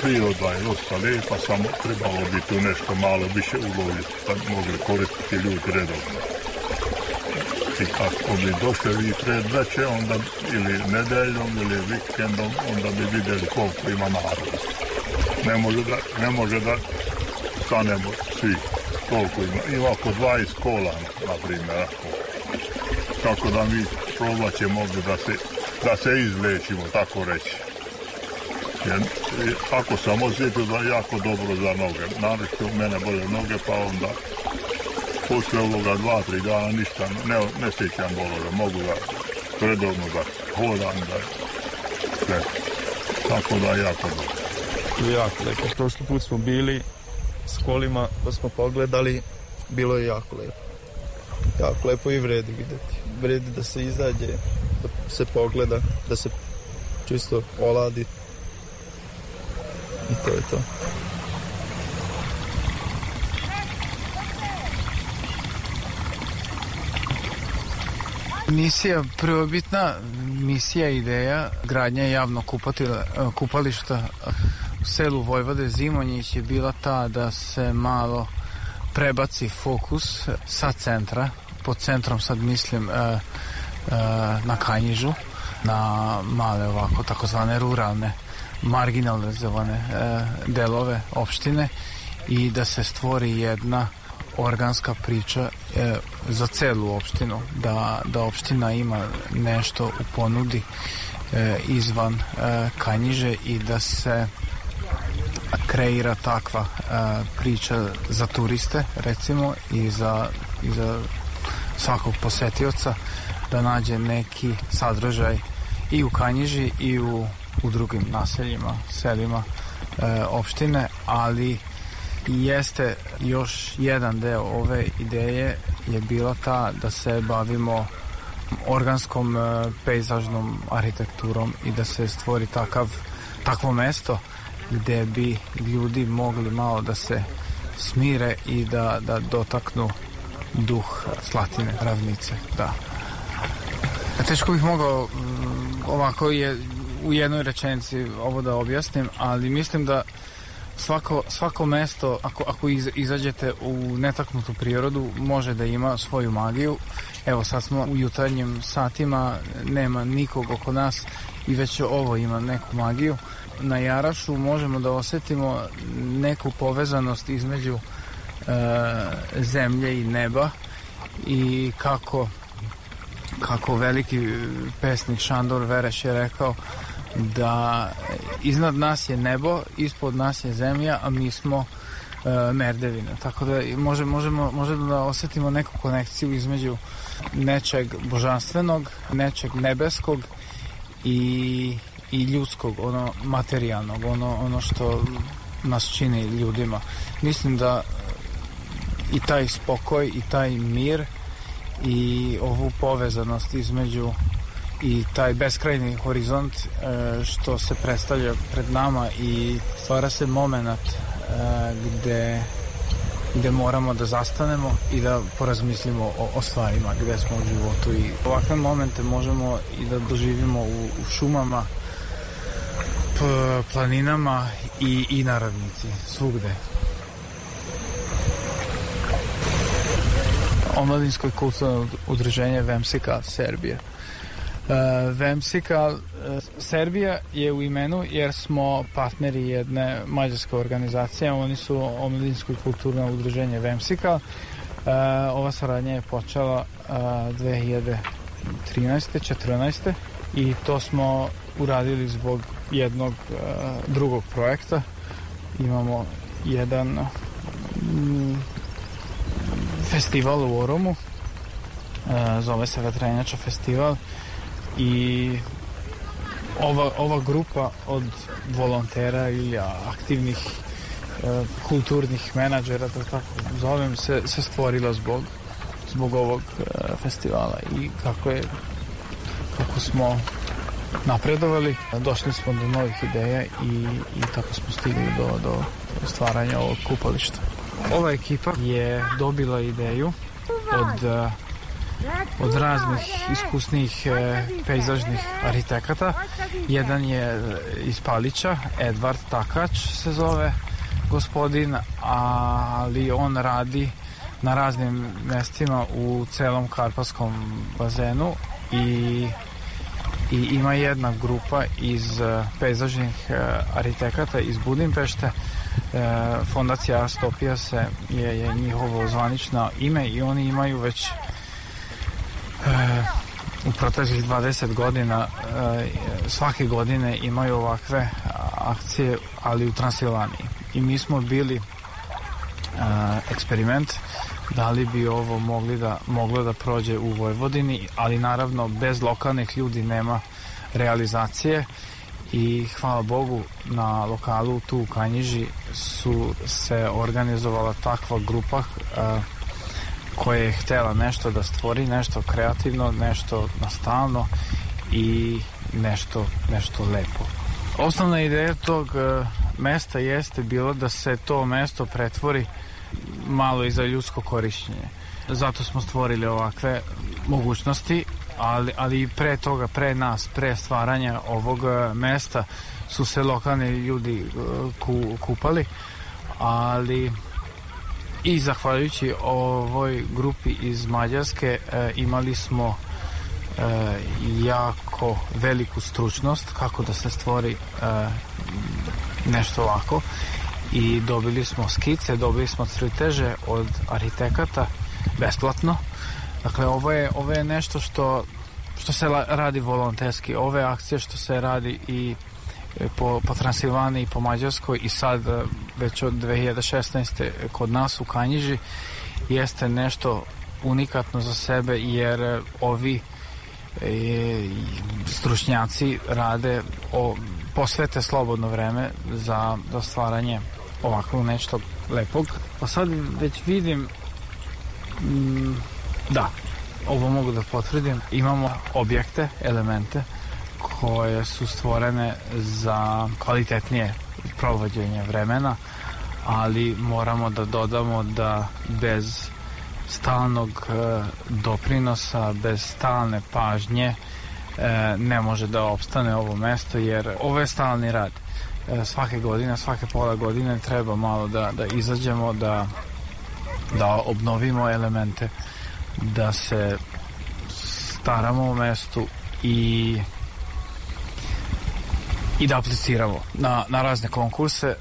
priroda je dosta lijepa, samo trebalo bi tu nešto malo više uloviti, da mogli koristiti ljudi redovno. I kako bi došli i predveče, onda ili nedeljom ili vikendom, onda bi vidjeli koliko ima naroda. Ne može da stanemo svi, koliko ima. Ima oko 20 kola, na primjer. Tako da mi probat će mogli da se izlečimo, tako reći. Jer ako sam osjetio da je jako dobro za noge, naravno mene bole noge, pa onda poslije ovoga 2-3 dana ništa ne sjećam bolove, mogu da redovno da hodam, da sve. Tako da je jako dobro. Jako lepo. Prošli put smo bili s kolima, pa smo pogledali, bilo je jako lepo. Jako lepo i vredi vidjeti. Vredi da se izađe, da se pogleda, da se čisto oladi. I to je to. Misija, prvobitna misija, ideja gradnja javnog kupališta u selu Vojvode Zimonjić je bila ta da se malo prebaci fokus sa centra, pod centrom sad mislim na Kanjižu, na male ovako takozvane ruralne marginalizovane delove opštine i da se stvori jedna organska priča za celu opštinu, da opština ima nešto u ponudi izvan Kanjiže i da se kreira takva priča za turiste recimo i za svakog posetioca da nađe neki sadržaj i u Kanjiži i u drugim naseljima, selima opštine, ali jeste još jedan deo ove ideje je bila ta da se bavimo organskom pejzažnom arhitekturom i da se stvori takvo mesto gde bi ljudi mogli malo da se smire i da dotaknu duh Slatine, ravnice. Da. Teško bih mogao ovako je u jednoj rečenici ovo da objasnim, ali mislim da svako mesto, ako izađete u netaknutu prirodu, može da ima svoju magiju. Evo sad smo u jutarnjim satima, nema nikog oko nas i već ovo ima neku magiju. Na Jarašu možemo da osetimo neku povezanost između zemlje i neba i kako veliki pesnik Šandor Vereš je rekao da iznad nas je nebo, ispod nas je zemlja, a mi smo merdevine. Tako da možemo da osetimo neku konekciju između nečeg božanstvenog, nečeg nebeskog i ljudskog, ono materijalnog, ono što nas čini ljudima. Mislim da i taj spokoj i taj mir i ovu povezanost između i taj beskrajni horizont što se predstavlja pred nama i stvara se moment gde moramo da zastanemo i da porazmislimo o stvarima gde smo u životu i ovakve momente možemo i da doživimo u šumama, planinama i na ravnici, svugde. Omladinsko i kulturno udruženje Vemsikal Serbija. Vemsikal Serbija je u imenu jer smo partneri jedne mađarske organizacije, oni su Omladinsko i kulturno udruženje Vemsikal. Ova saradnja je počela 2013-14 i to smo uradili zbog jednog drugog projekta. Imamo jedan festival u Oromu, zove se Vetrenjača festival i ova grupa od volontera ili aktivnih kulturnih menadžera, da tako zovem, se stvorila zbog ovog festivala i kako smo napredovali, došli smo do novih ideja i tako smo stigli do stvaranja ovog kupališta. Ova ekipa je dobila ideju od od raznih iskusnih pejzažnih arhitekata. Jedan je iz Palića, Edvard Takač se zove gospodin, ali on radi na raznim mestima u celom Karpatskom bazenu i ima jedna grupa iz pejzažnih arhitekata iz Budimpešte. Fondacija Astopijas je njihovo zvanično ime i oni imaju već u proteklih 20 godina svake godine imaju ovakve akcije, ali u Transilvaniji. I mi smo bili eksperiment da li bi ovo moglo da prođe u Vojvodini, ali naravno bez lokalnih ljudi nema realizacije i hvala Bogu na lokalu tu u Kanjiži su se organizovala takva grupa koja je htjela nešto da stvori, nešto kreativno, nešto nastalno i nešto lepo. Osnovna ideja tog mesta jeste bilo da se to mesto pretvori malo i za ljudsko korišćenje. Zato smo stvorili ovakve mogućnosti, ali i pre toga, pre nas, pre stvaranja ovog mesta su se lokalni ljudi kupali, ali i zahvaljujući ovoj grupi iz Mađarske imali smo jako veliku stručnost kako da se stvori nešto ovako i dobili smo skice, dobili smo crteže od arhitekata besplatno. Dakle, ovo je nešto što se radi volonterski. Ove akcije što se radi i po Transilvaniji, po Mađarskoj i sad već od 2016. kod nas u Kanjiži jeste nešto unikatno za sebe, jer ovi stručnjaci rade, posvete slobodno vreme za stvaranje ovakvog nešto lepog. Pa sad već vidim da, ovo mogu da potvrdim, imamo objekte, elemente koje su stvorene za kvalitetnije provođenje vremena, ali moramo da dodamo da bez stalnog doprinosa, bez stalne pažnje ne može da opstane ovo mesto, jer ovo je stalni rad. Svake godine, svake pola godine treba malo da izađemo, da obnovimo elemente, da se staramo o mestu i da apliciramo na razne konkurse,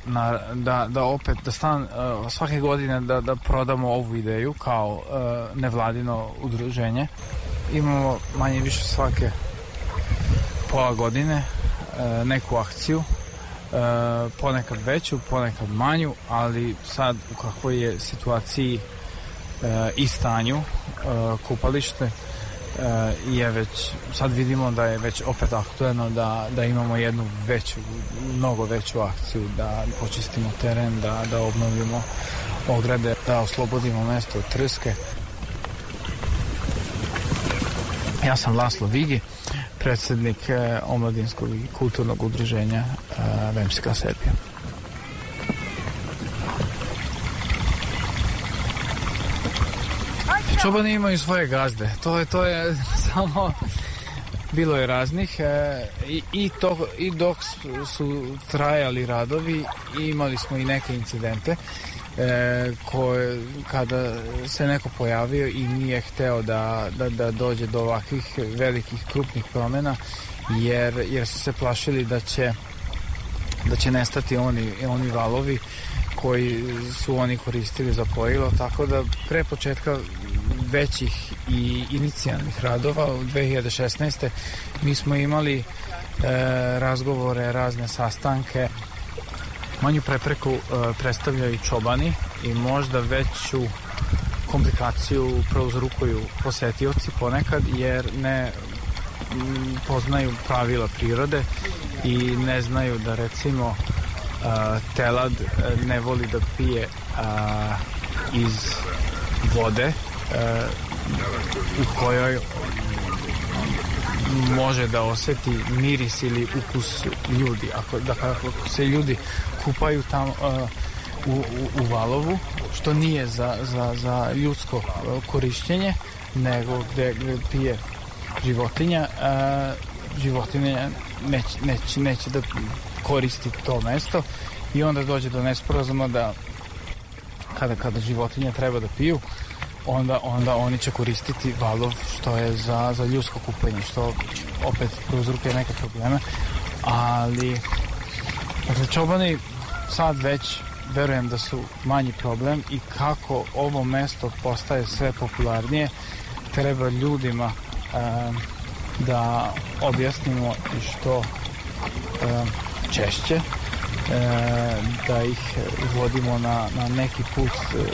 svake godine da prodamo ovu ideju kao nevladino udruženje. Imamo manje više svake pola godine neku akciju, ponekad veću, ponekad manju, ali sad u kakvoj je situaciji i stanju kupalište je već, sad vidimo da je već opet aktuelno da imamo jednu mnogo veću akciju, da počistimo teren, da obnovimo ograde, da oslobodimo mesto od trske. Ja sam Laslo Vigi, predsjednik omladinskog i kulturnog udruženja Vemska Serbija. Čobani imaju svoje gazde, to je samo, bilo je raznih i dok su trajali radovi imali smo i neke incidente kada se neko pojavio i nije hteo da dođe do ovakvih velikih krupnih promjena, jer su se plašili da će nestati oni valovi koji su oni koristili za pojilo, tako da pre početka većih i inicijalnih radova u 2016. mi smo imali razgovore, razne sastanke. Manju prepreku predstavljaju čobani i možda veću komplikaciju prouzrokuju posetioci ponekad, jer ne poznaju pravila prirode i ne znaju da recimo telad ne voli da pije iz vode u kojoj može da osjeti miris ili ukus ljudi. Ako se ljudi kupaju tamo u Valovu, što nije za ljudsko korišćenje, nego gde pije životinja. Životinja neće da koristi to mesto i onda dođe do nesporazuma da kada životinje treba da piju, onda oni će koristiti Valov, što je za ljudsko kupanje, što opet prouzrukuje neke probleme. Ali dakle, čobani sad već verujem da su manji problem i kako ovo mesto postaje sve popularnije, treba ljudima da objasnimo i što češće, da ih vodimo na neki put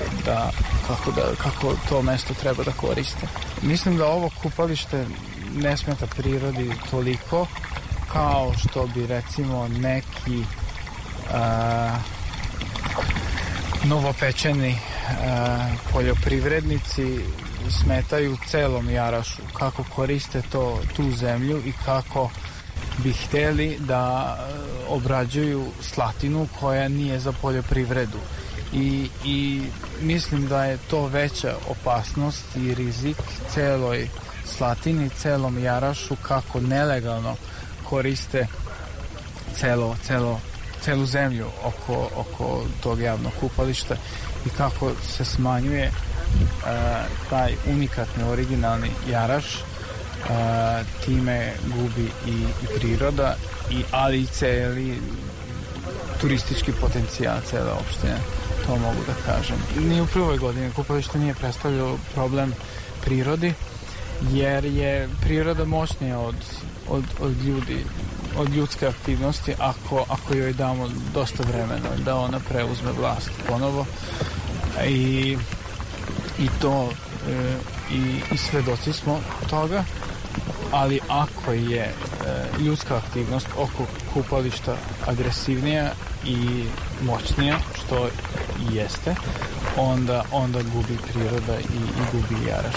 kako to mesto treba da koriste. Mislim da ovo kupalište ne smeta prirodi toliko kao što bi recimo neki novopečeni poljoprivrednici smetaju celom Jarašu, kako koriste tu zemlju i kako bi hteli da obrađuju slatinu koja nije za poljoprivredu. I mislim da je to veća opasnost i rizik celoj Slatini, celom Jarašu, kako nelegalno koriste celu zemlju oko tog javnog kupališta i kako se smanjuje taj unikatni, originalni Jaraš. Time gubi i priroda, ali i celi turistički potencijal cele opštine, to mogu da kažem. Ni u prvoj godini kupalište nije predstavljalo problem prirodi, jer je priroda moćnija od ljudi, od ljudske aktivnosti, ako joj damo dosta vremena da ona preuzme vlast ponovo. I to i svedoci smo toga. Ali ako je ljudska aktivnost oko kupališta agresivnija i moćnija, što i jeste, onda gubi priroda i gubi Jaraš.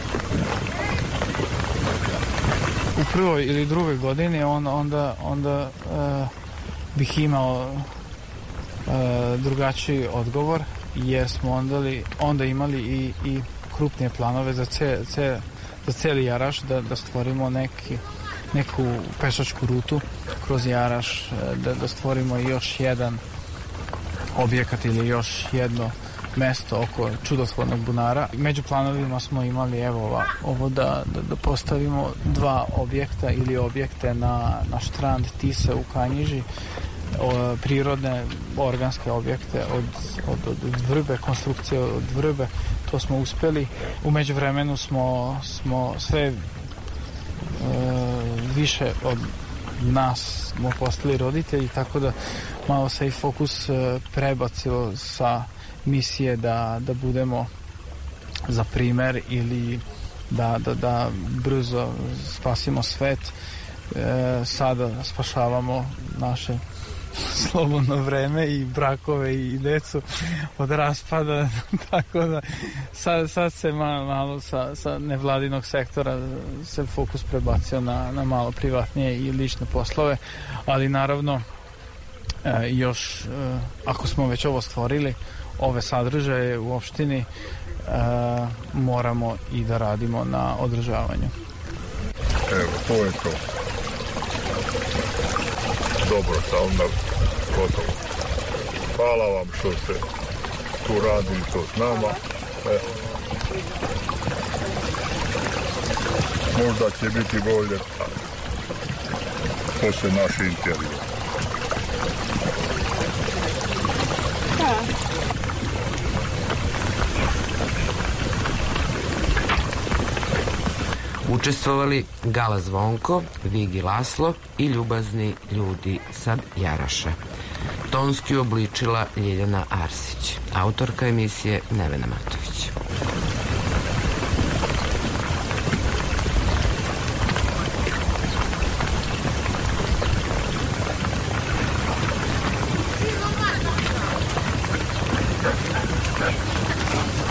U prvoj ili drugoj godini onda bih imao drugačiji odgovor, jer smo onda imali i krupnije planove za cijeli Jaraš, da stvorimo neku pešačku rutu kroz Jaraš, da stvorimo još jedan objekat ili još jedno mesto oko čudotvornog bunara. Među planovima smo imali ovo da postavimo 2 objekta ili objekte na štrand Tise u Kanjiži, prirodne organske objekte od vrbe, konstrukcije od vrbe. To smo uspeli. U međuvremenu smo sve više od nas smo postali roditelji, tako da malo se i fokus prebacilo sa misije da budemo za primer ili da brzo spasimo svet. Sada spašavamo naše slobodno vreme i brakove i decu od raspada, tako da sad se malo sa nevladinog sektora se fokus prebacio na malo privatnije i lične poslove, ali naravno još ako smo već ovo stvorili, ove sadržaje u opštini, moramo i da radimo na održavanju. Evo, to je to. Dobro, sad onda gotovo. Hvala vam što ste tu radili to s nama. Možda će biti bolje posle naše intervjue. Učestvovali Gala Zvonko, Vigi Laslo i ljubazni ljudi sa Jaraša. Tonski obličila Ljiljana Arsić. Autorka emisije Nevena Matović.